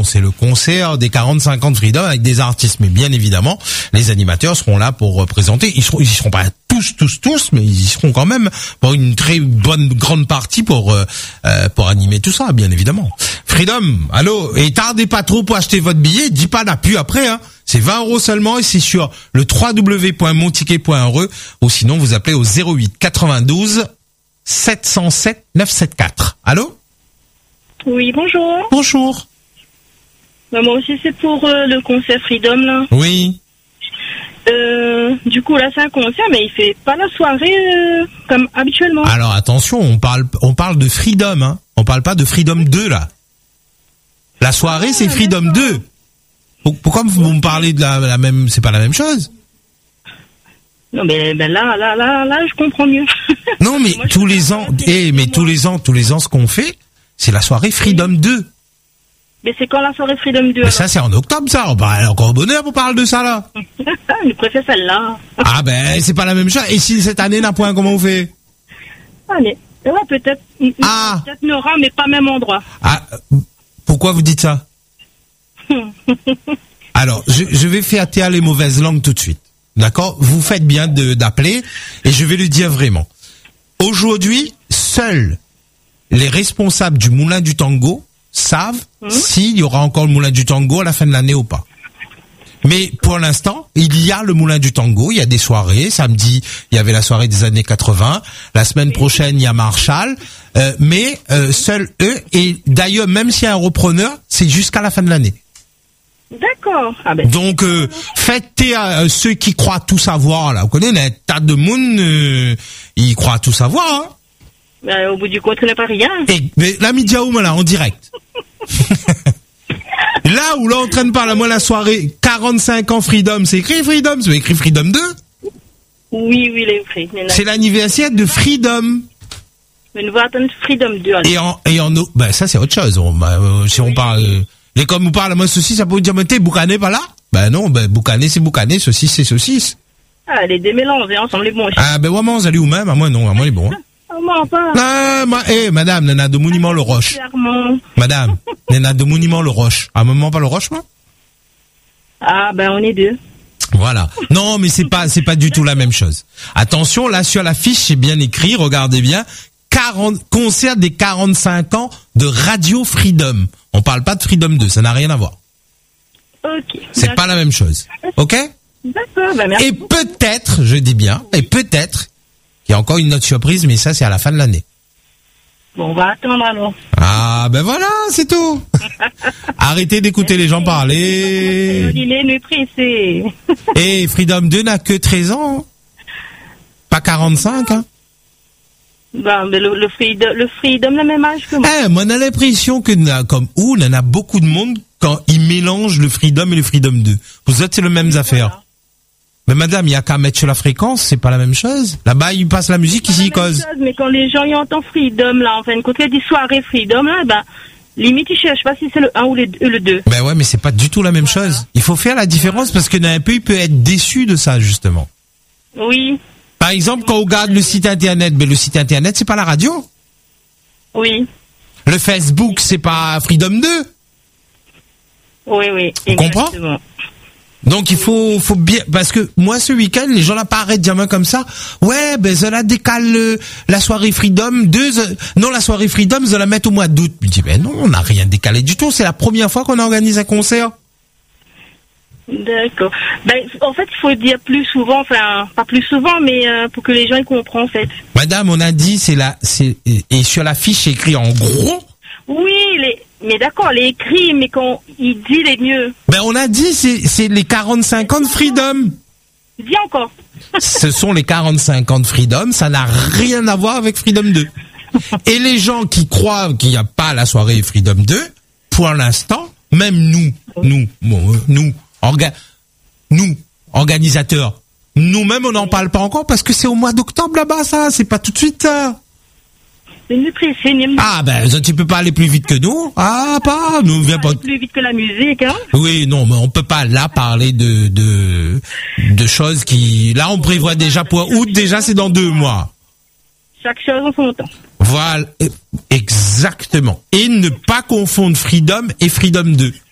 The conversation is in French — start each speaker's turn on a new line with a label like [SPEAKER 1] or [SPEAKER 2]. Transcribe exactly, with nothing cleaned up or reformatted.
[SPEAKER 1] non, c'est le concert des quarante-cinq ans de Freedom avec des artistes. Mais bien évidemment, les animateurs seront là pour euh, présenter. Ils seront, ils seront pas tous, tous, tous, mais ils y seront quand même pour une très bonne grande partie pour euh, euh, pour animer tout ça, bien évidemment. Freedom, allô, et tardez pas trop pour acheter votre billet. Dis pas d'appui après, hein. C'est vingt euros seulement et c'est sur le w w w point mon ticket point r e ou sinon vous appelez au zéro huit quatre-vingt-douze sept cent sept neuf cent soixante-quatre. Allô?
[SPEAKER 2] Oui, bonjour.
[SPEAKER 1] Bonjour.
[SPEAKER 2] Bah, moi aussi, c'est pour euh, le concert Freedom, là.
[SPEAKER 1] Oui.
[SPEAKER 2] Euh, du coup, là, c'est un concert, mais il fait pas la soirée euh, comme habituellement.
[SPEAKER 1] Alors, attention, on parle, on parle de Freedom, hein. On parle pas de Freedom deux, là. La soirée, ah, c'est Freedom deux. Pourquoi vous me parlez de la, la même, c'est pas la même chose?
[SPEAKER 2] Non, mais ben là, là, là, là, je comprends mieux.
[SPEAKER 1] Non, mais moi, tous les ans, eh, mais tous les ans, tous les ans, ce qu'on fait, c'est la soirée Freedom oui. deux.
[SPEAKER 2] Mais c'est quand la soirée Freedom deux?
[SPEAKER 1] Mais alors ça, c'est en octobre, ça. On parle encore au bonheur pour parler de ça, là.
[SPEAKER 2] Je préfère celle-là.
[SPEAKER 1] Ah, ben, c'est pas la même chose. Et si cette année n'a point, comment on fait?
[SPEAKER 2] Ah, mais, ouais, peut-être.
[SPEAKER 1] Ah.
[SPEAKER 2] Peut-être Nora, mais pas même endroit.
[SPEAKER 1] Ah, pourquoi vous dites ça? Alors, je, je vais faire taire les mauvaises langues tout de suite. D'accord? Vous faites bien de, d'appeler et je vais le dire vraiment. Aujourd'hui, seuls les responsables du Moulin du Tango savent mmh. s'il y aura encore le Moulin du Tango à la fin de l'année ou pas. Mais pour l'instant, il y a le Moulin du Tango, il y a des soirées. Samedi, il y avait la soirée des années quatre-vingts. La semaine prochaine, il y a Marshall. Euh, mais euh, seuls eux, et d'ailleurs, même s'il y a un repreneur, c'est jusqu'à la fin de l'année.
[SPEAKER 2] D'accord. Ah ben.
[SPEAKER 1] Donc, euh, faites à ceux qui croient tout savoir, là. Vous connaissez, un tas de monde, euh, ils croient tout savoir, hein.
[SPEAKER 2] Ben, au bout du compte, ce n'est pas rien.
[SPEAKER 1] Et, mais la Midiaoum, là, en direct. Là où là, on traîne pas, là, moi, la soirée, quarante-cinq ans Freedom, c'est écrit Freedom, c'est écrit Freedom deux.
[SPEAKER 2] Oui, oui, les Freedom.
[SPEAKER 1] C'est l'anniversaire de Freedom.
[SPEAKER 2] Mais nous allons attendre Freedom deux, alors.
[SPEAKER 1] Et en, et en, ben, ça, c'est autre chose. On, ben, euh, si oui. on parle, euh, les comme on parle, moi, ceci, ça peut vous dire, mais t'es boucané pas là? Ben non, ben, boucané, c'est boucané, saucisse, c'est saucisse.
[SPEAKER 2] Ah, les démélanges, et ensemble, les bons.
[SPEAKER 1] Ah, ben, ouais, moi, vous allez où même? À moi, non, à moi, les bons, hein.
[SPEAKER 2] Ah, moi, pas.
[SPEAKER 1] Ah, moi, eh, madame, Nana de Monument le Roche.
[SPEAKER 2] Clairement.
[SPEAKER 1] Madame, Nana de Monument le Roche. À un moment, pas le Roche, moi?
[SPEAKER 2] Ah, ben, on est deux.
[SPEAKER 1] Voilà. Non, mais c'est pas, c'est pas du tout la même chose. Attention, là, sur l'affiche, c'est bien écrit, regardez bien. quarante, concert des quarante-cinq ans de Radio Freedom. On parle pas de Freedom deux, ça n'a rien à voir.
[SPEAKER 2] Ok.
[SPEAKER 1] C'est d'accord. Pas la même chose. Ok?
[SPEAKER 2] D'accord, ben merci.
[SPEAKER 1] Et peut-être, je dis bien, et peut-être, qu'il y a encore une autre surprise, mais ça, c'est à la fin de l'année.
[SPEAKER 2] Bon, on va attendre alors.
[SPEAKER 1] Ah, ben voilà, c'est tout. Arrêtez d'écouter les gens parler.
[SPEAKER 2] Il est méprisé.
[SPEAKER 1] Et Freedom deux n'a que treize ans. Pas quarante-cinq, hein.
[SPEAKER 2] Ben, mais le, le Freedom, le Freedom, le même âge que moi.
[SPEAKER 1] Eh, moi, on a l'impression que, comme où, on en a beaucoup de monde quand ils mélangent le Freedom et le Freedom deux. Vous êtes, c'est les mêmes affaires. Voilà. Mais madame, il y a qu'à mettre sur la fréquence, c'est pas la même chose. Là-bas, ils passent la musique, ici, ils causent.
[SPEAKER 2] Mais quand les gens y entendent Freedom, là, enfin, quand il y a des soirées Freedom, là, ben, limite, ils cherchent pas si c'est le un ou le deux.
[SPEAKER 1] Ben ouais, mais c'est pas du tout la même voilà. chose. Il faut faire la différence parce que d'un peu, il peut être déçu de ça, justement.
[SPEAKER 2] Oui.
[SPEAKER 1] Par exemple, quand on regarde le site internet, ben le site internet, c'est pas la radio.
[SPEAKER 2] Oui.
[SPEAKER 1] Le Facebook, c'est pas Freedom deux.
[SPEAKER 2] Oui, oui.
[SPEAKER 1] On comprend? Donc il faut faut bien parce que moi ce week-end les gens là pas arrêtent de dire comme ça. Ouais, ben ça la décale euh, la soirée Freedom deux euh, non la soirée Freedom ça la mettre au mois d'août. Je dis ben non, on n'a rien décalé du tout, c'est la première fois qu'on organise un concert.
[SPEAKER 2] D'accord. Ben en fait, il faut le dire plus souvent, enfin pas plus souvent mais euh, pour que les gens y comprennent en fait.
[SPEAKER 1] Madame, on a dit c'est la c'est et sur l'affiche c'est écrit en gros.
[SPEAKER 2] Oui, les mais d'accord, les écrits, mais quand il dit les mieux.
[SPEAKER 1] Ben on a dit c'est c'est les quarante-cinq ans de Freedom.
[SPEAKER 2] Dis encore.
[SPEAKER 1] Ce sont les quarante-cinq ans de Freedom, ça n'a rien à voir avec Freedom deux. Et les gens qui croient qu'il n'y a pas la soirée Freedom deux, pour l'instant, même nous, nous, bon, nous, orga, nous, organisateurs, nous-mêmes on n'en parle pas encore parce que c'est au mois d'octobre là-bas ça, c'est pas tout de suite ça.
[SPEAKER 2] Ah
[SPEAKER 1] ben tu peux pas aller plus vite que nous. Ah pas, nous vient pas
[SPEAKER 2] plus vite que la musique hein.
[SPEAKER 1] Oui, non, mais on peut pas là parler de de de choses qui là on prévoit déjà pour août, déjà c'est dans deux mois.
[SPEAKER 2] Chaque chose en son temps.
[SPEAKER 1] Voilà, exactement. Et ne pas confondre Freedom et Freedom deux.